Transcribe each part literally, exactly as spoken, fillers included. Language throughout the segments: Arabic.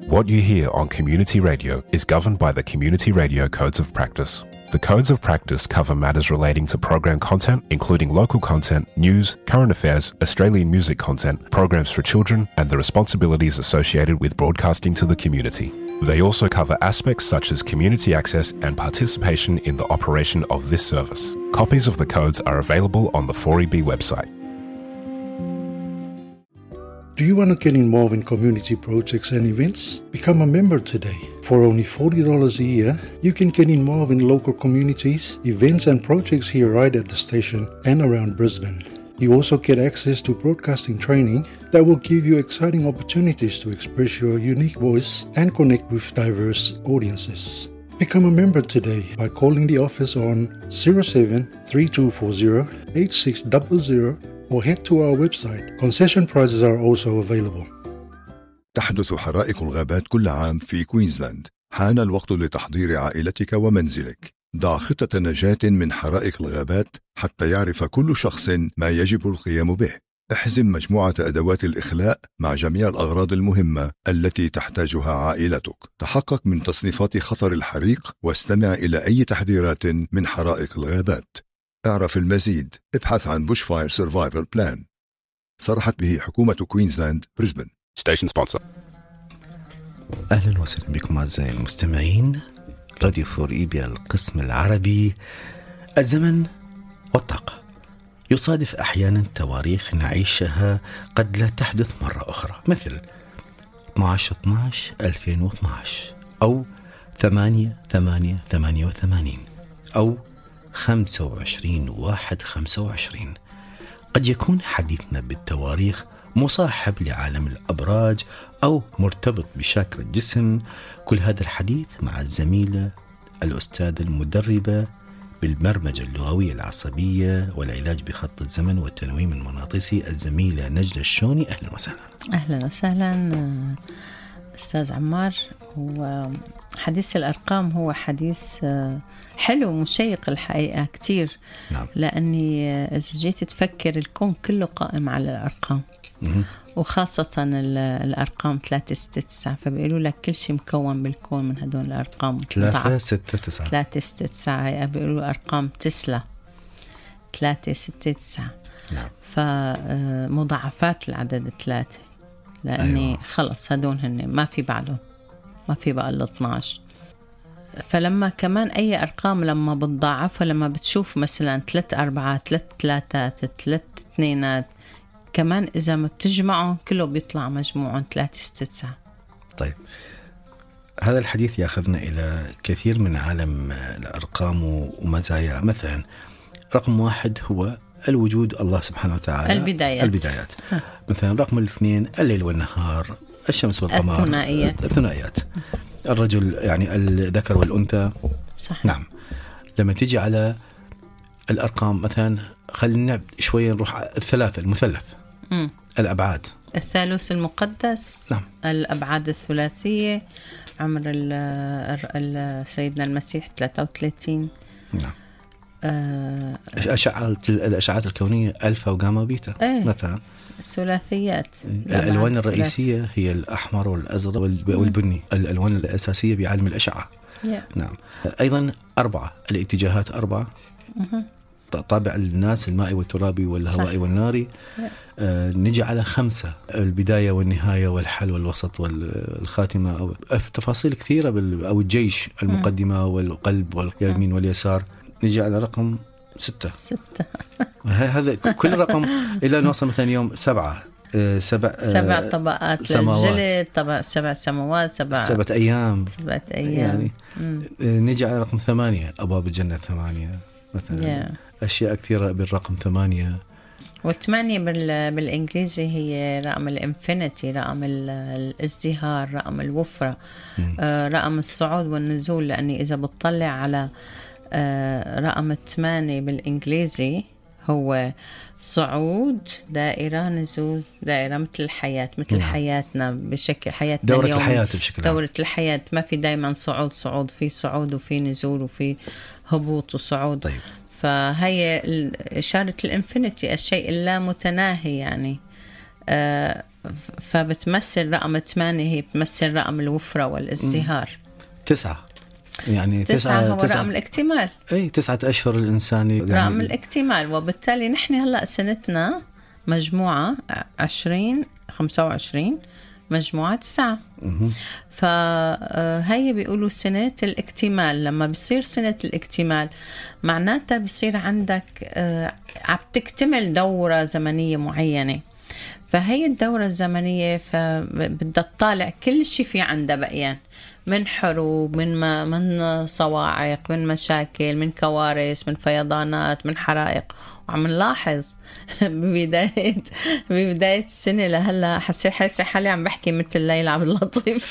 What you hear on Community Radio is governed by the Community Radio Codes of Practice. The Codes of Practice cover matters relating to program content, including local content, news, current affairs, Australian music content, programs for children, and the responsibilities associated with broadcasting to the community. They also cover aspects such as community access and participation in the operation of this service. Copies of the codes are available on the four E B website. Do you want to get involved in community projects and events? Become a member today. For only forty dollars a year, you can get involved in local communities, events and projects here right at the station and around Brisbane. You also get access to broadcasting training that will give you exciting opportunities to express your unique voice and connect with diverse audiences. Become a member today by calling the office on zero seven three two four zero eight six zero zero or head to our website. Concession prices are also available. تحدث حرائق الغابات كل عام في كوينزلاند. حان الوقت لتحضير عائلتك ومنزلك. ضع خطة نجاة من حرائق الغابات حتى يعرف كل شخص ما يجب القيام به. احزم مجموعة أدوات الإخلاء مع جميع الأغراض المهمة التي تحتاجها عائلتك. تحقق من تصنيفات خطر الحريق واستمع إلى أي تحذيرات من حرائق الغابات. اعرف المزيد. ابحث عن Bushfire Survival Plan. صرحت به حكومة كوينزلاند بريسبن. Station sponsor. أهلا وسهلا بكم أعزائي المستمعين. راديو فور إي بي القسم العربي. الزمن والطاقة. يصادف أحيانا تواريخ نعيشها قد لا تحدث مرة أخرى، مثل اثنا عشر اثنا عشر ألفين واثني عشر أو ثمانية ثمانية ثمانية وثمانين أو خمسة وعشرين واحد خمسة وعشرين. قد يكون حديثنا بالتواريخ مصاحب لعالم الأبراج أو مرتبط بشكل الجسم. كل هذا الحديث مع الزميلة الأستاذة المدربة بالبرمجة اللغوية العصبية والعلاج بخط الزمن والتنويم المغناطيسي، الزميلة نجلة الشوني. أهلا وسهلا. أهلا وسهلا أستاذ عمار. وحديث الأرقام هو حديث حلو مشيق الحقيقة كتير. نعم. لأني إذا جيت تفكر الكون كله قائم على الأرقام، م- وخاصة الأرقام ثلاثة ستة تسعة، فبيقولوا لك كل شيء مكون بالكون من هدول الأرقام. ثلاثة ستة تسعة ثلاثة ستة تسعة بيقولوا أرقام تسلا ثلاثة ستة تسعة. نعم. فمضاعفات العدد ثلاثة، لأني أيوة. خلص هدول هن ما في بعدهم، ما في بقى ال اثنا عشر. فلما كمان أي أرقام لما بتضاعفها، لما بتشوف مثلا ثلاث أربعات ثلاث ثلاثات ثلاث اثنينات، كمان إذا ما بتجمعهم كله بيطلع مجموعهم ثلاثة ستة تسعة. طيب، هذا الحديث يأخذنا إلى كثير من عالم الأرقام ومزايا. مثلا رقم واحد هو الوجود، الله سبحانه وتعالى، البدايات, البدايات. مثلا رقم الاثنين الليل والنهار، الشمس والقمر، الثنائيات. الثنائيات الرجل يعني الذكر والأنثى. صح. نعم. لما تيجي على الأرقام مثلا، خلينا نبدأ شوية نروح على الثلاثة، المثلث. م. الأبعاد، الثالوث المقدس. نعم. الأبعاد الثلاثية، عمر ال سيدنا المسيح ثلاثة وثلاثين. نعم. آه الأشعات الأشعات الكونية ألفا وغاما وبيتا. ايه. مثلا الثلاثيات. الألوان الرئيسية هي الأحمر والأزرق والبني، الألوان الأساسية بعالم الأشعة. yeah. نعم. أيضا أربعة، الاتجاهات أربعة. mm-hmm. طابع الناس، المائي والترابي والهوائي صح. والناري. yeah. آه نجي على خمسة، البداية والنهاية والحل والوسط والخاتمة، أو تفاصيل كثيرة، أو الجيش، المقدمة mm. والقلب واليمين واليسار. نجي على رقم ستة. ستة. هذا كل رقم إلى نوصل مثلا يوم سبعة. سبع سبع طبقات للجلد، طبق سبع سماوات، سبع سبعة أيام سبعة أيام يعني. مم. نجي على رقم ثمانية، أبواب الجنة ثمانية مثلا. yeah. أشياء كثيرة بالرقم ثمانية. والثمانية بال... بالإنجليزي هي رقم الإنفينيتي، رقم الازدهار، رقم الوفرة، آه رقم الصعود والنزول. لأني إذا بتطلع على آه رقم الثمانية بالإنجليزي هو صعود، دائرة، نزول، دائرة، مثل الحياة، مثل نعم. حياتنا بشكل حياتنا دورة اليوم. الحياة بشكل دورة عام. الحياة ما في دايما صعود صعود، في صعود وفي نزول وفي هبوط وصعود. طيب. فهي إشارة الإنفينيتي، الشيء اللا متناهي يعني. آه فبتمثل رقم ثمانية هي بتمثل رقم الوفرة والازدهار. تسعة يعني تسعة, تسعة هو تسعة رقم الاكتمال. اي تسعة اشهر الانساني يعني رقم الاكتمال. وبالتالي نحن هلا سنتنا مجموعة عشرين خمسة وعشرين مجموعة تسعة. فهي بيقولوا سنة الاكتمال. لما بيصير سنة الاكتمال معناتها بيصير عندك عم تكتمل دورة زمنية معينة. فهي الدورة الزمنية فبدها تطالع كل شيء في عندها بقيان، من حروب، من ما من صواعق، من مشاكل، من كوارث، من فيضانات، من حرائق. وعم نلاحظ ببداية ببداية السنة لهلا حسيت حاسة حالي عم بحكي مثل ليلى عبد اللطيف.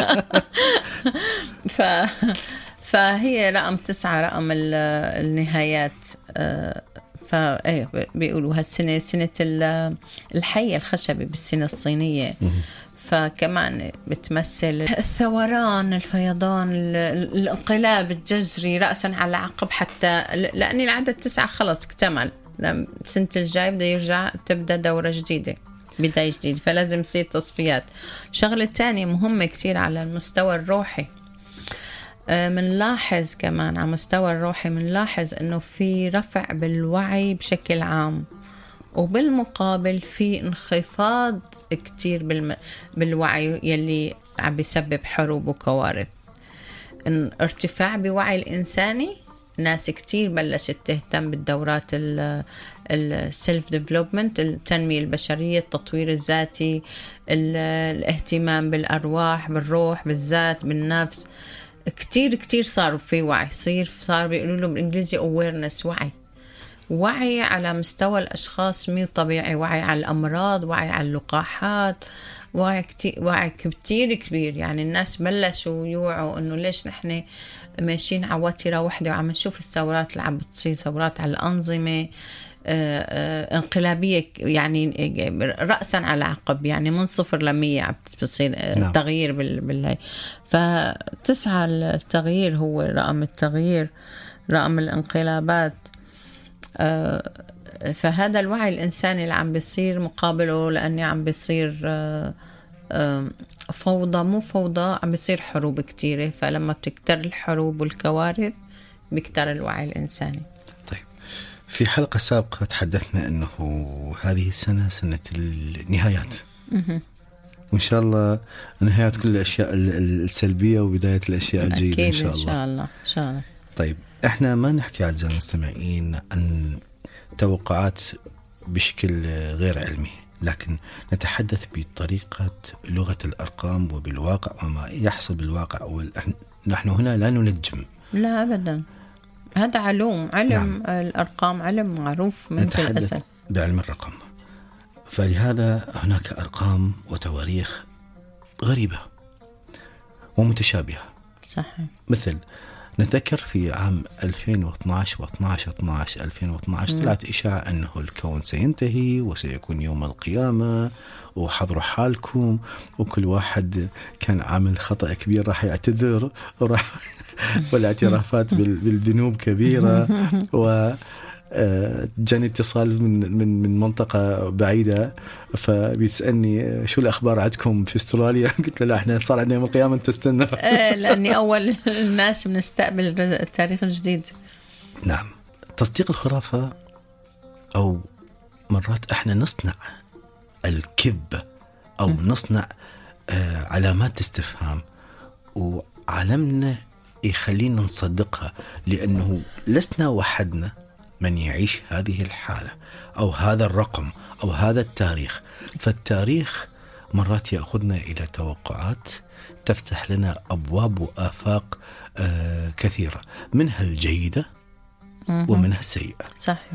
ف فهي رقم تسعة رقم النهايات. فايه بيقولوا هالسنة سنة الحية الخشبي بالسنة الصينية. فكمان بتمثل الثوران، الفيضان، الانقلاب الجذري رأسا على عقب، حتى لأن العدد تسعة خلص اكتمل. سنة الجاي بده يرجع تبدأ دورة جديدة، بداية جديدة، فلازم يصير تصفيات. شغلة تانية مهمة كتير على المستوى الروحي، منلاحظ كمان على مستوى الروحي منلاحظ انه في رفع بالوعي بشكل عام، وبالمقابل في انخفاض كتير بالم... بالوعي يلي عم بيسبب حروب وكوارث. ان ارتفاع بوعي الإنساني، ناس كتير بلشت تهتم بالدورات السيلف ديفلوبمنت، التنمية البشرية، التطوير الذاتي، الاهتمام بالأرواح، بالروح، بالذات، بالنفس. كتير كتير صاروا في وعي، صير صار بيقولوا له بالإنجليزي awareness، وعي وعي على مستوى الأشخاص مي طبيعي، وعي على الأمراض، وعي على اللقاحات، وعي كتير وعي كتير كبير. يعني الناس بلشوا يوعوا إنه ليش نحن ماشيين على وتيرة واحدة وعم نشوف الثورات اللي عم بتصير، ثورات على الأنظمة انقلابية، يعني رأسا على عقب، يعني من صفر لمية عم بتصير نعم. تغيير بال بالله. فتسعى التغيير، هو رقم التغيير، رقم الانقلابات. فهذا الوعي الإنساني اللي عم بيصير مقابله لأني عم بيصير فوضى، مو فوضى، عم بيصير حروب كتيرة. فلما بتكتر الحروب والكوارث بيكتر الوعي الإنساني. طيب، في حلقة سابقة تحدثنا أنه هذه السنة سنة النهايات، وإن شاء الله نهايات كل الأشياء السلبية وبداية الأشياء الجيدة إن شاء الله. إن شاء الله إن شاء الله. طيب، إحنا ما نحكي أعزائي المستمعين عن توقعات بشكل غير علمي، لكن نتحدث بطريقة لغة الأرقام وبالواقع وما يحصل بالواقع. نحن هنا لا ننجم، لا أبدا، هذا علوم علم. نعم. الأرقام علم معروف من الأزل، بعلم الرقم. فلهذا هناك أرقام وتواريخ غريبة ومتشابهة. صحيح. مثل نتذكر في عام ألفين واثناشر واثناشر اثناشر ألفين واثناشر طلعت إشاعة أنه الكون سينتهي وسيكون يوم القيامة وحضروا حالكم، وكل واحد كان عامل خطأ كبير راح يعتذر وراح والاعترافات بالذنوب كبيرة. و جاني اتصال من من من منطقة بعيدة فبيسألني شو الأخبار عندكم في أستراليا؟ قلت له لا، إحنا صار عندنا يوم القيامة تستنى. لأني أول الناس بنستقبل التاريخ الجديد. نعم. تصديق الخرافة، أو مرات إحنا نصنع الكذب أو م. نصنع علامات استفهام، وعالمنا يخلينا نصدقها، لأنه لسنا وحدنا من يعيش هذه الحالة أو هذا الرقم أو هذا التاريخ. فالتاريخ مرات يأخذنا إلى توقعات تفتح لنا أبواب وآفاق آه كثيرة، منها الجيدة ومنها السيئة. صحيح.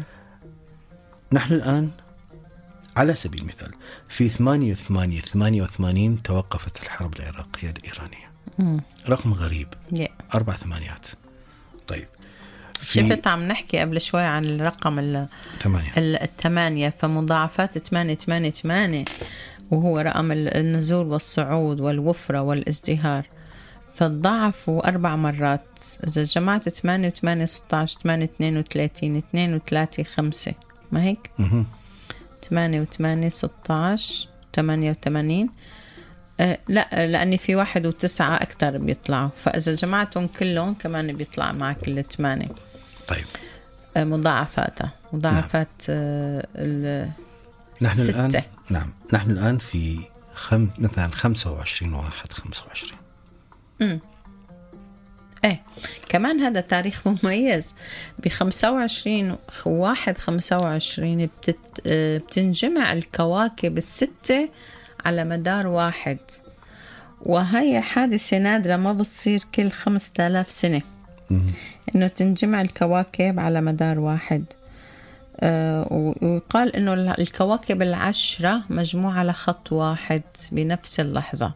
نحن الآن على سبيل المثال في ثمانية ثمانية ثمانية وثمانين توقفت الحرب العراقية الإيرانية. مم. رقم غريب. yeah. أربع ثمانيات. طيب، شفت عم نحكي قبل شوي عن الرقم الثمانية الثمانية، فمضاعفات ثمانية ثمانية ثمانية، وهو رقم النزول والصعود والوفرة والازدهار، فضاعفوا أربع مرات. إذا جمعت ثمانية وثمانية ستة عشر، ثمانية اثنين وثلاثين، اثنين وثلاثة خمسة، ما هيك؟ ثمانية وثمانية ستة عشر، وثمانية وثمانين. أه لا، لأني في واحد وتسعة أكتر بيطلعوا، فإذا جمعتهم كلهم كمان بيطلع معك الثمانية. طيب أه مضاعفاتها مضاعفات أه نحن الستة. الآن نعم نحن الآن في خم... مثلا خمسة وعشرين واحد خمسة وعشرين. امم ايه كمان هذا تاريخ مميز. بخمسة وعشرين واحد خمسة وعشرين بتت... بتنجمع الكواكب الستة على مدار واحد، وهي حادثة نادرة ما بتصير كل خمسة آلاف سنة إنه تنجمع الكواكب على مدار واحد. أه ويقال إنه الكواكب العشرة مجموعة على خط واحد بنفس اللحظة.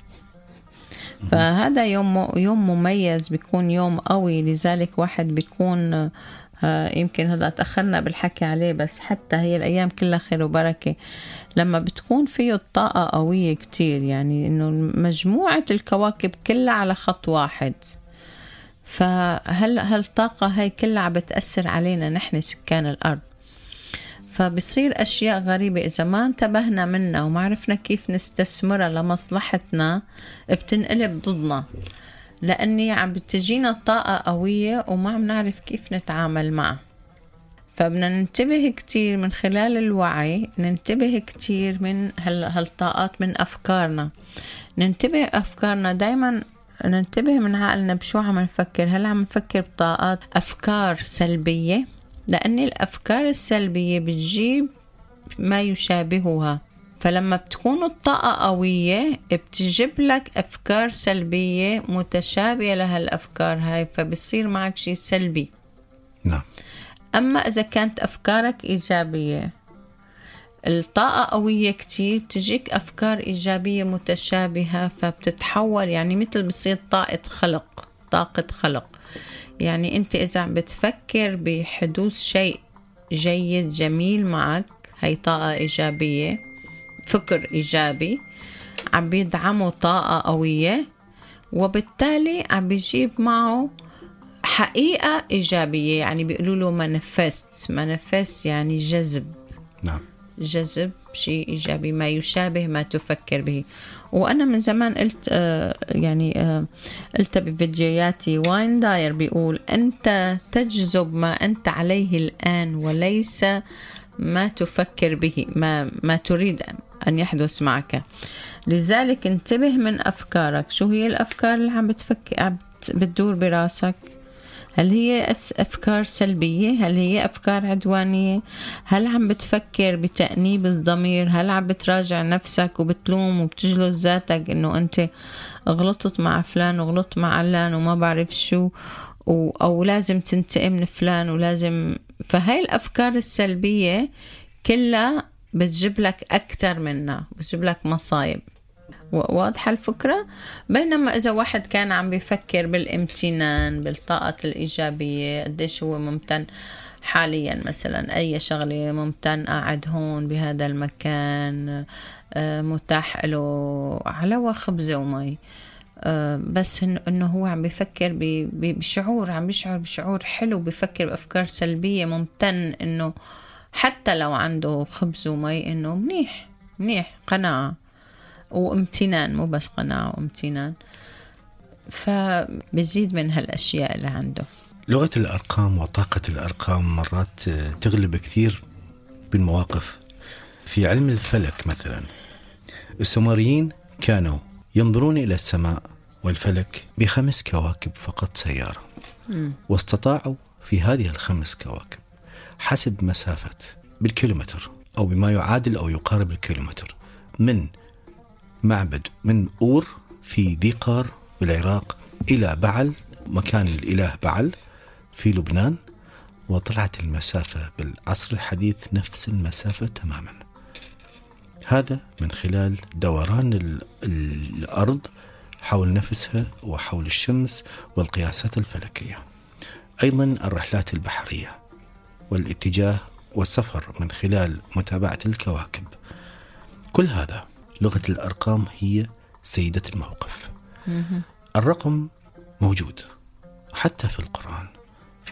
فهذا يوم يوم مميز، بيكون يوم قوي، لذلك واحد بيكون يمكن هذا تأخرنا بالحكي عليه، بس حتى هي الأيام كلها خير وبركة لما بتكون فيه الطاقة قوية كتير، يعني إنه مجموعة الكواكب كلها على خط واحد. فهل هالطاقة هاي كلها بتأثر علينا نحن سكان الأرض، فبصير أشياء غريبة إذا ما انتبهنا منها وما عرفنا كيف نستثمرها لمصلحتنا بتنقلب ضدنا، لأني عم بتجينا طاقة قوية وما عم نعرف كيف نتعامل معها. فبدنا ننتبه كتير من خلال الوعي، ننتبه كتير من هالطاقات من أفكارنا، ننتبه أفكارنا دايما، ننتبه من عقلنا بشو عم نفكر. هل عم نفكر بطاقات أفكار سلبية؟ لأن الأفكار السلبية بتجيب ما يشابهها، فلما بتكون الطاقة قوية بتجيب لك أفكار سلبية متشابهة لها الأفكار هاي، فبصير معك شيء سلبي. نعم. أما إذا كانت أفكارك إيجابية، الطاقة قوية كتير، بتجيك أفكار إيجابية متشابهة، فبتتحول يعني مثل بصير طاقة خلق طاقة خلق. يعني أنت إذا عم بتفكر بحدوث شيء جيد جميل معك، هي طاقة إيجابية، فكر إيجابي عم بيدعمه طاقة قوية، وبالتالي عم بيجيب معه حقيقة إيجابية. يعني بيقولوا له manifest manifest يعني جذب. نعم. جذب شيء إيجابي، ما يشابه ما تفكر به. وأنا من زمان قلت آه يعني آه قلت بفيديوهاتي، واين داير بيقول أنت تجذب ما أنت عليه الآن وليس ما تفكر به، ما, ما تريد أن يحدث معك. لذلك انتبه من أفكارك. شو هي الأفكار اللي عم بتفكر بتدور براسك؟ هل هي أفكار سلبية؟ هل هي أفكار عدوانية؟ هل عم بتفكر بتأنيب الضمير؟ هل عم بتراجع نفسك وبتلوم وبتجلد ذاتك إنه أنت غلطت مع فلان وغلطت مع علان وما بعرف شو، أو لازم تنتقم من فلان ولازم. فهاي الأفكار السلبية كلها بتجيب لك أكتر منها، بتجيب لك مصايب. واضحة الفكرة؟ بينما إذا واحد كان عم بيفكر بالامتنان، بالطاقة الإيجابية، قديش هو ممتن حاليا، مثلا أي شغلة ممتن، قاعد هون بهذا المكان، متاح له على خبزة ومي، بس إنه هو عم بيفكر بشعور، عم بيشعر بشعور حلو، بيفكر بأفكار سلبية، ممتن إنه حتى لو عنده خبز ومي إنه منيح منيح، قناعة وامتنان، مو بس قناعة وامتنان. فبزيد من هالأشياء اللي عنده. لغة الأرقام وطاقة الأرقام مرات تغلب كثير بالمواقف. في علم الفلك مثلا، السومريين كانوا ينظرون إلى السماء والفلك بخمس كواكب فقط سيارة، م. واستطاعوا في هذه الخمس كواكب حسب مسافة بالكيلومتر أو بما يعادل أو يقارب الكيلومتر من معبد من أور في ذي قار بالعراق إلى بعل، مكان الإله بعل في لبنان، وطلعت المسافة بالعصر الحديث نفس المسافة تماما. هذا من خلال دوران الأرض حول نفسها وحول الشمس والقياسات الفلكية. أيضا الرحلات البحرية والاتجاه والسفر من خلال متابعة الكواكب. كل هذا لغة الأرقام هي سيدة الموقف. الرقم موجود حتى في القرآن، في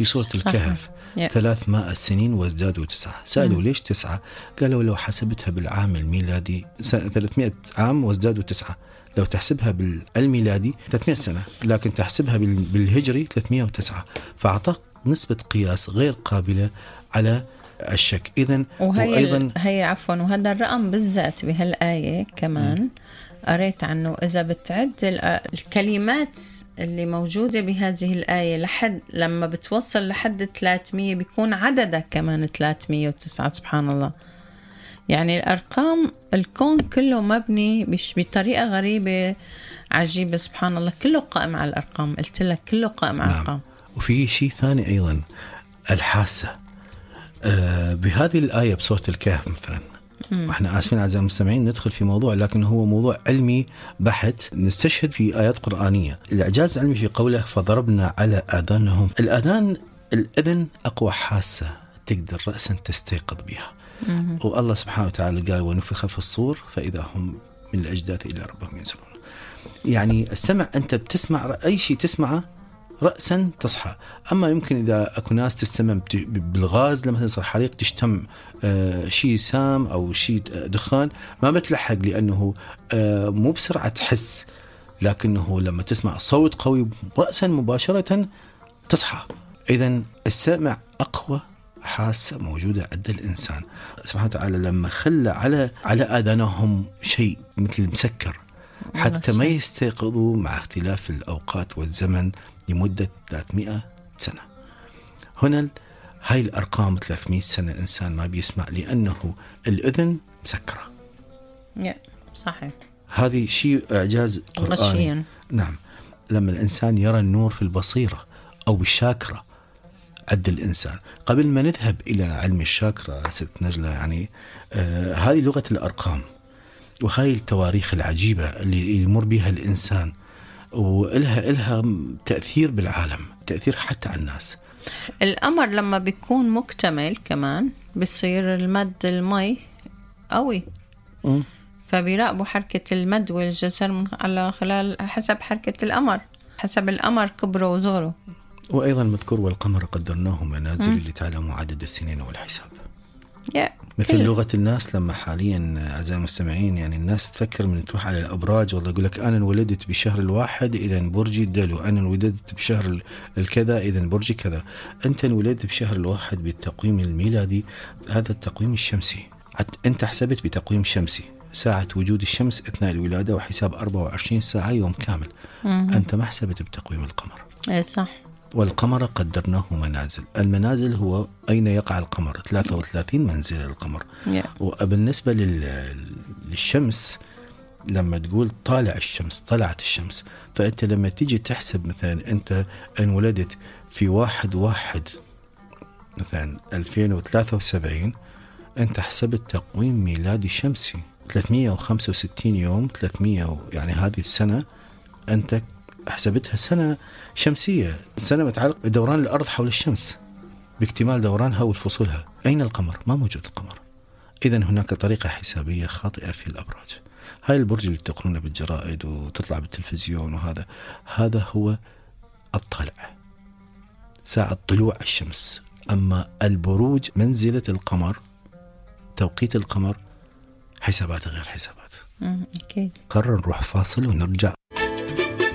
في سورة الكهف ثلاثمائة سنين وازدادوا تسعة. سألوا مم. ليش تسعة؟ قالوا لو حسبتها بالعام الميلادي ثلاثمائة عام وازدادوا تسعة، لو تحسبها بالميلادي ثلاثمائة سنة، لكن تحسبها بالهجري ثلاثمائة وتسعة، فأعطاك نسبة قياس غير قابلة على الشك. إذن وهي وأيضا هي عفوا وهذا الرقم بالذات بهالآية كمان م. قريت عنه إذا بتعد الكلمات اللي موجودة بهذه الآية لحد لما بتوصل لحد ثلاثمائة بيكون عددها كمان ثلاثمائة وتسعة. سبحان الله. يعني الأرقام الكون كله مبني بش بطريقة غريبة عجيبة. سبحان الله كله قائم على الأرقام. قلت لك كله قائم على نعم. الأرقام. وفي شيء ثاني أيضا الحاسة آه بهذه الآية بسورة الكهف مثلا. احنا آسفين أعزائي المستمعين ندخل في موضوع لكن هو موضوع علمي بحت، نستشهد في آيات قرآنية. الإعجاز العلمي في قوله فضربنا على آذانهم. الآذان الأذن أقوى حاسة تقدر رأسا تستيقظ بها. مم. والله سبحانه وتعالى قال ونفخ في الصور فإذا هم من الأجداث إلى ربهم ينزلون. يعني السمع أنت بتسمع أي شيء تسمعه رأسا تصحى. أما يمكن إذا أكو ناس تستمع بالغاز لما تصير حريق تشتم آه شيء سام أو شيء دخان ما بتلحق لأنه آه مو بسرعة تحس، لكنه لما تسمع صوت قوي رأسا مباشرة تصحى. إذن السمع أقوى حاسة موجودة عند الإنسان. سبحانه وتعالى لما خلى على على آذانهم شيء مثل مسكر حتى ما يستيقظوا مع اختلاف الأوقات والزمن لمدة ثلاثمائة سنة. هنا هاي الأرقام ثلاثمائة سنة الإنسان ما بيسمع لأنه الأذن مسكرة. صحيح. هذه شيء إعجاز قرآني. نعم. لما الإنسان يرى النور في البصيرة أو بالشاكرة عند الإنسان. قبل ما نذهب إلى علم الشاكرة ست نجلة يعني آه هذه لغة الأرقام وهاي التواريخ العجيبة اللي يمر بها الإنسان وإلها إلها تأثير بالعالم، تأثير حتى على الناس. القمر لما بيكون مكتمل كمان بيصير المد المي قوي، م. فبيراقبوا حركة المد والجزر على خلال حسب حركة القمر، حسب القمر كبره وصغره. وأيضا مذكور والقمر قدرناه منازل لتعلموا عدد السنين والحساب. yeah. مثل كل. لغة الناس لما حاليا أعزائي المستمعين يعني الناس تفكر من تروح على الأبراج والله يقول لك أنا انولدت بشهر الواحد إذا برجي الدلو، أنا انولدت بشهر الكذا إذا برجي كذا. أنت انولدت بشهر الواحد بالتقويم الميلادي، هذا التقويم الشمسي. أنت حسبت بتقويم شمسي ساعة وجود الشمس أثناء الولادة وحساب أربعة وعشرين ساعة يوم كامل. م- أنت ما حسبت بتقويم القمر. إيه صح. والقمر قدرناه منازل. المنازل هو أين يقع القمر، ثلاثة وثلاثين منزل القمر. yeah. وبالنسبة للشمس لما تقول طالع الشمس طلعت الشمس، فأنت لما تيجي تحسب مثلا أنت انولدت في واحد واحد مثلا ألفين وثلاثة وسبعين، أنت حسبت تقويم ميلادي شمسي ثلاثمائة وخمسة وستين يوم، ثلاثمائة يعني هذه السنة أنت حسبتها سنة شمسية، سنة متعلق بدوران الأرض حول الشمس باكتمال دورانها والفصولها. أين القمر؟ ما موجود القمر. إذن هناك طريقة حسابية خاطئة في الأبراج. هاي البرج اللي تقرونه بالجرائد وتطلع بالتلفزيون وهذا هذا هو الطلع ساعة طلوع الشمس. أما البروج منزلة القمر توقيت القمر حسابات غير حسابات. أكيد. قرر نروح فاصل ونرجع